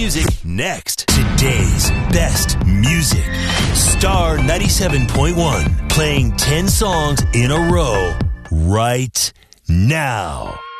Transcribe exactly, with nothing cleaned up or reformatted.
music next. Today's best music. Star ninety-seven point one. Playing ten songs in a row right now.